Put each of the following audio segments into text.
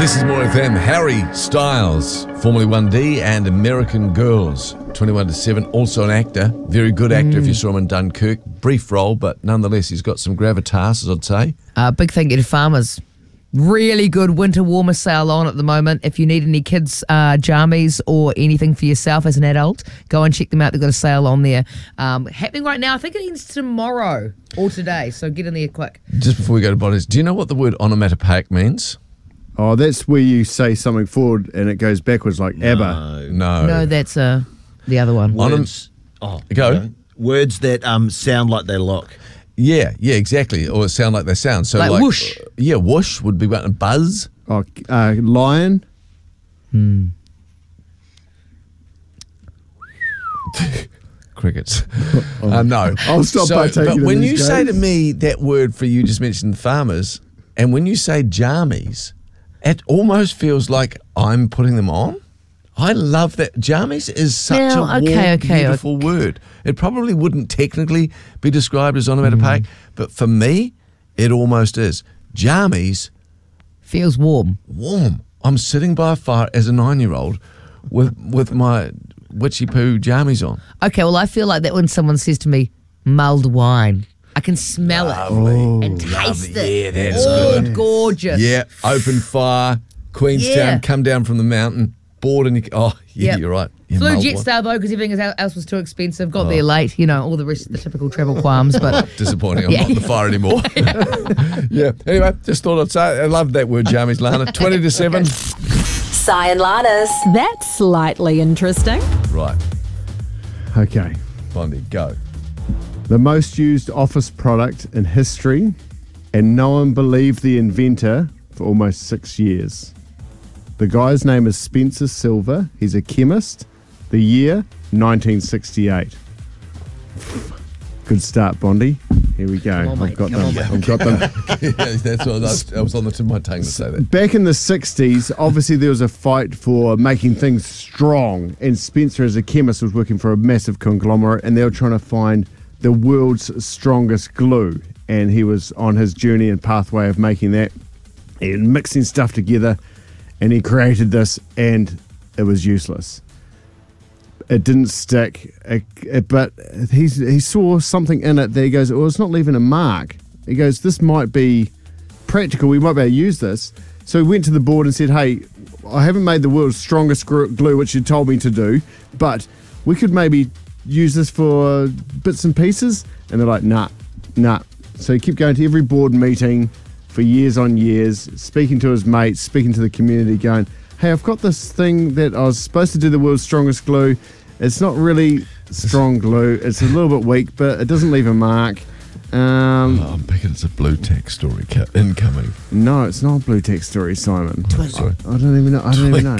This is More FM. Harry Styles, formerly 1D and American Girls, 21 to 7. Also an actor, very good actor if you saw him in Dunkirk. Brief role, but nonetheless he's got some gravitas, as I'd say. Big thank you to Farmers. Really good winter warmer sale on at the moment. If you need any kids' jammies or anything for yourself as an adult, go and check them out. They've got a sale on there happening right now. I think it ends tomorrow or today, so get in there quick. Just before we go to bodies, do you know what the word onomatopoeic means? Oh, that's where you say something forward and it goes backwards like ABBA. No, that's the other one. Words. Go. No. Words that sound like they lock. Yeah, exactly. Or sound like they sound. So Like whoosh. Yeah, whoosh would be one. Buzz. Oh, lion. Crickets. No. I'll stop partaking But in when these you say to games. me that word for you just mentioned Farmers, and when you say jammies, it almost feels like I'm putting them on. I love that. Jammies is such a warm, beautiful word. It probably wouldn't technically be described as onomatopoeic, but for me, it almost is. Jammies, Feels warm. warm. I'm sitting by a fire as a 9-year-old with my witchy poo jammies on. Okay, well, I feel like that when someone says to me, mulled wine. I can smell it and taste it. Yeah, that's good. Gorgeous. Yeah, open fire, Queenstown, Yeah. come down from the mountain, board and Yep. you're right. Yeah, Flew mulled wine. Jetstar though because everything else was too expensive. Got there late, all the rest of the typical travel qualms. But Disappointing, I'm not on the fire anymore. Yeah, anyway, just thought I'd say, I love that word, jammies, Lana. 20 to 7. Si and Lana's. That's slightly interesting. Right, Okay. Bondi, go. The most used office product in history, and no one believed the inventor for almost 6 years. The guy's name is Spencer Silver. He's a chemist. The year, 1968. Good start, Bondi. Here we go. on, mate. I've got Come on, them. I've got them. Yeah, that's what I was on the tip of my tongue to say that. Back in the 60s, obviously there was a fight for making things strong, and Spencer, as a chemist, was working for a massive conglomerate, and they were trying to find the world's strongest glue, and he was on his journey and pathway of making that and mixing stuff together, and he created this, and it was useless. It didn't stick, but he saw something in it that he goes, well, it's not leaving a mark. He goes, this might be practical, we might be able to use this. So he went to the board and said, hey, I haven't made the world's strongest glue, which you told me to do, but we could maybe use this for bits and pieces. And they're like, nah. So he kept going to every board meeting for years on years, speaking to his mates, speaking to the community, going, hey, I've got this thing that I was supposed to do the world's strongest glue. It's not really strong glue. It's a little bit weak, but it doesn't leave a mark. I'm thinking it's a blue tack story incoming. No, it's not a blue tech story, Simon. Sorry. I don't even know.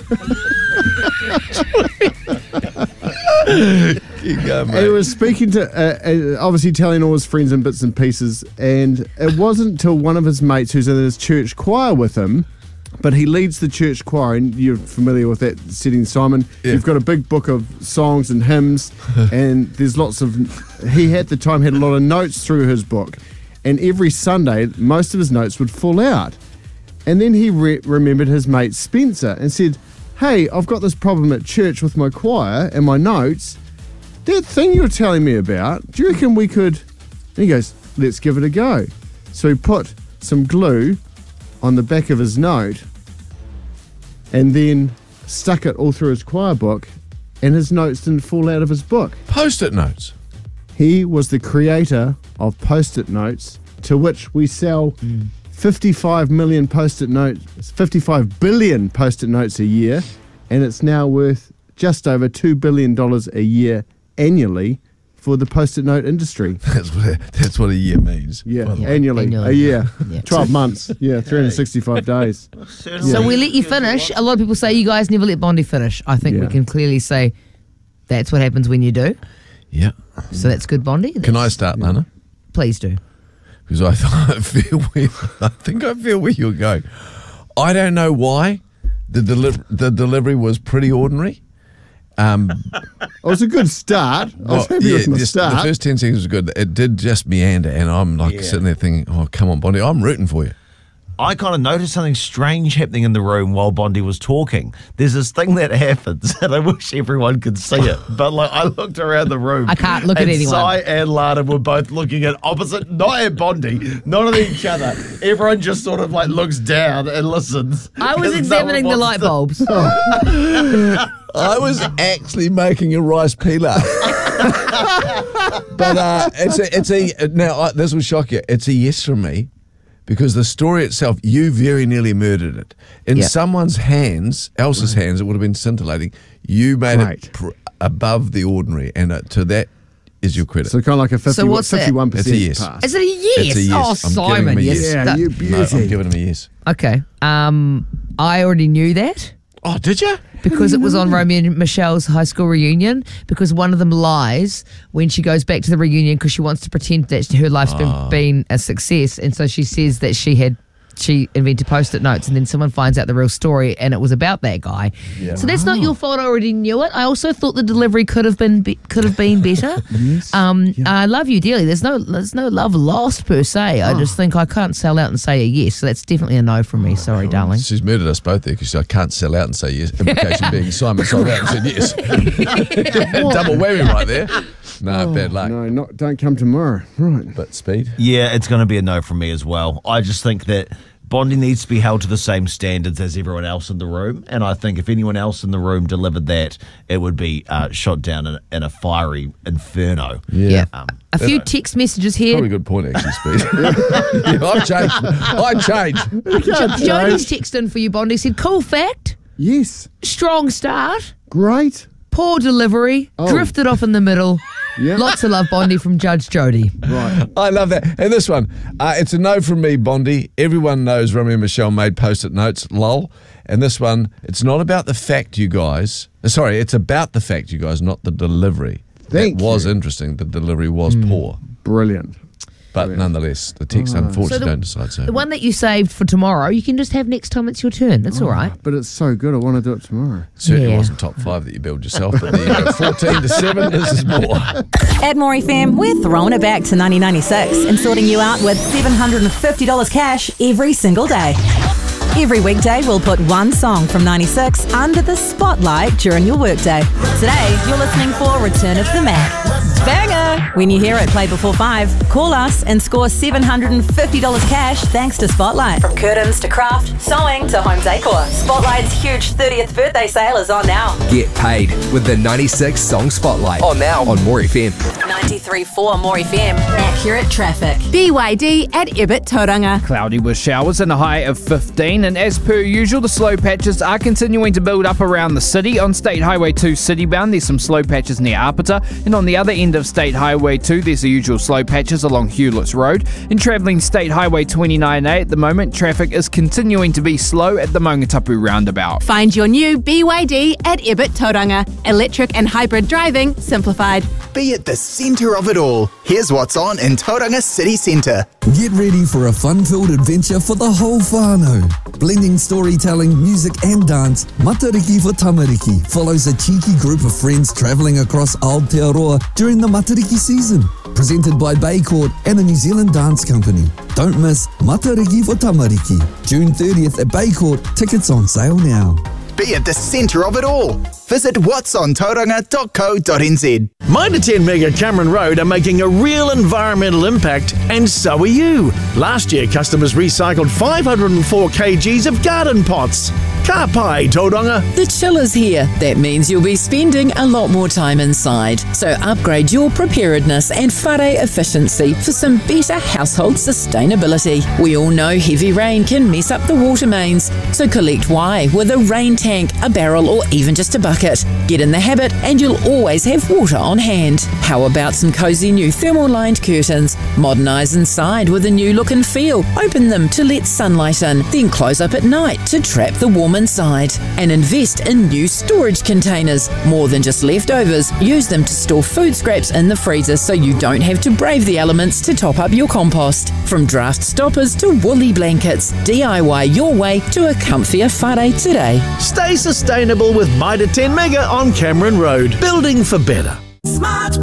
You go, He mate. was speaking to, obviously telling all his friends in bits and pieces, and it wasn't until one of his mates who's in his church choir with him, but he leads the church choir, and you're familiar with that setting, Simon. Yeah. You've got a big book of songs and hymns, and there's lots of, he at the time had a lot of notes through his book, and every Sunday, most of his notes would fall out. And then he remembered his mate Spencer and said, hey, I've got this problem at church with my choir and my notes. That thing you were telling me about, do you reckon we could... And he goes, let's give it a go. So he put some glue on the back of his note and then stuck it all through his choir book, and his notes didn't fall out of his book. Post-it notes. He was the creator of Post-it notes, to which we sell 55 million Post-it notes, 55 billion Post-it notes a year, and it's now worth just over $2 billion a year annually for the Post-it note industry. That's what a year means. Yeah, by the way. annually, a year, Yeah. 12 months, 365 days. So we let you finish. A lot of people say you guys never let Bondi finish. I think we Yeah. can clearly say that's what happens when you do. Yeah. So that's good, Bondi. Can I start, Lana? Please do. Because I think I feel where you're going. I don't know why the delivery was pretty ordinary. It was a good start. I was happy with the just start. the first 10 seconds was good. It did just meander, and I'm like sitting there thinking, oh, come on, Bondi, I'm rooting for you. I kind of noticed something strange happening in the room while Bondi was talking. There's this thing that happens, and I wish everyone could see it. But like, I looked around the room. I can't look at anyone. Sai and Lana were both looking at opposite, not at Bondi, not at each other. Everyone just sort of like looks down and listens. I was examining the light bulbs. I was actually making a rice pilaf. But this will shock you. It's a yes from me. Because the story itself, you very nearly murdered it. In someone's hands, else's hands, it would have been scintillating. You made it above the ordinary, and to that is your credit. So kind of like a 51% It's a yes. pass. Is it a yes? It's a yes. Oh, I'm Simon, giving him a yes. yes. Yeah, you No, beauty. I'm giving him a yes. Okay. I already knew that. Oh, did you? Because it was on Romeo and Michelle's high school reunion, because one of them lies when she goes back to the reunion because she wants to pretend that her life's been a success, and so she says that she invented Post-it notes, and then someone finds out the real story, and it was about that guy. Yeah. So that's not your fault. I already knew it. I also thought the delivery could have been better. Yes. I love you dearly. There's no love lost per se. I just think I can't sell out and say a yes. So that's definitely a no from me. Sorry, darling. She's murdered us both there because I can't sell out and say yes. Implication being Simon sold out and said yes. Double whammy right there. No, bad luck. No, don't come tomorrow. Right. But speed. Yeah, it's going to be a no from me as well. I just think that Bondi needs to be held to the same standards as everyone else in the room, and I think if anyone else in the room delivered that, it would be shot down in a fiery inferno. Yeah. A few text messages here. Probably a good point, actually, Speed. I've changed. I changed. Jody's text in for you, Bondi. Said, cool fact, Yes. strong start, Great. poor delivery, drifted off in the middle. Yeah. Lots of love, Bondi, from Judge Jody. Right. I love that. And this one, it's a no from me, Bondi. Everyone knows Romeo and Michelle made Post-it notes, lol. And this one, it's not about the fact, you guys. Sorry, it's about the fact, you guys, not the delivery. Thank It was you. interesting. The delivery was poor. Brilliant. But nonetheless, the text unfortunately don't decide so. The one that you saved for tomorrow, you can just have next time it's your turn. That's all right. But it's so good. I want to do it tomorrow. Certainly Yeah. wasn't top 5 that you build yourself, but there you go. 14 to 7, this is more. At More FM, we're throwing it back to 1996 and sorting you out with $750 cash every single day. Every weekday, we'll put one song from 96 under the spotlight during your workday. Today, you're listening for Return of the Mac. Banger! When you hear it played before 5, call us and score $750 cash thanks to Spotlight. From curtains to craft, sewing to home decor, Spotlight's huge 30th birthday sale is on now. Get paid with the 96 Song Spotlight. On now on More FM. 93.4 More FM. Accurate traffic. BYD at Ibit Tauranga. Cloudy with showers and a high of 15, and as per usual, the slow patches are continuing to build up around the city. On State Highway 2 citybound, there's some slow patches near Apata, and on the other end of State Highway 2, there's the usual slow patches along Hewlett's Road. And travelling State Highway 29A at the moment, traffic is continuing to be slow at the Maungatapu roundabout. Find your new BYD at Ibit Tauranga. Electric and hybrid driving simplified. Be at the centre of it all. Here's what's on in Tauranga City Centre. Get ready for a fun-filled adventure for the whole whānau. Blending storytelling, music and dance, Matariki for Tamariki follows a cheeky group of friends travelling across Aotearoa during the Matariki season. Presented by Bay Court and the New Zealand Dance Company. Don't miss Matariki for Tamariki. June 30th at Bay Court. Tickets on sale now. Be at the centre of it all. Visit whatsontauranga.co.nz. Mitre 10 Mega Cameron Road are making a real environmental impact, and so are you. Last year, customers recycled 504 kgs of garden pots. Ka pai, Tauranga. The chill is here. That means you'll be spending a lot more time inside. So upgrade your preparedness and whare efficiency for some better household sustainability. We all know heavy rain can mess up the water mains. So collect Y with a rain tank, a barrel or even just a bucket. Get in the habit and you'll always have water on hand. How about some cosy new thermal-lined curtains? Modernise inside with a new look and feel. Open them to let sunlight in, then close up at night to trap the warm inside. And invest in new storage containers. More than just leftovers, use them to store food scraps in the freezer so you don't have to brave the elements to top up your compost. From draft stoppers to woolly blankets, DIY your way to a comfier whare today. Stay sustainable with Mitre 10 Mega on Cameron Road. Building for better. Smart